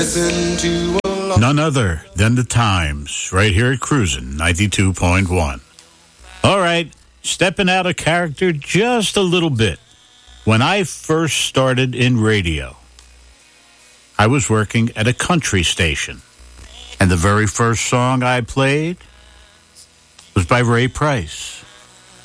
None other than the Times, right here at Cruisin' 92.1. All right, stepping out of character just a little bit. When I first started in radio, I was working at a country station. And the very first song I played was by Ray Price.